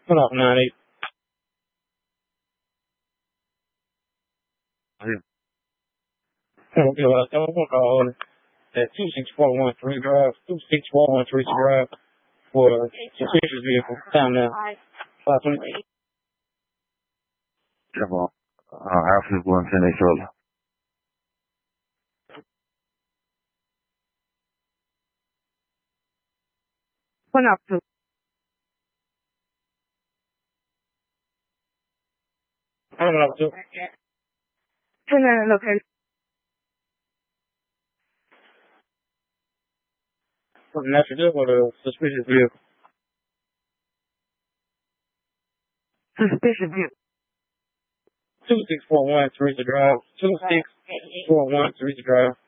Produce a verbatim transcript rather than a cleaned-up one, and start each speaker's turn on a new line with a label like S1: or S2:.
S1: One off nine eight. Okay, well, I want to call at two six four one three Drive, two six four one three Drive for suspicious vehicle. Time now. five twenty.
S2: Jawohl. Hartelijk bedankt in deze rol.
S3: One up to.
S1: I'm going to
S3: Ten and location.
S1: National Deal for the suspicious vehicle.
S3: Suspicious view.
S1: two six four one Teresa Drive. two six four one Teresa Drive.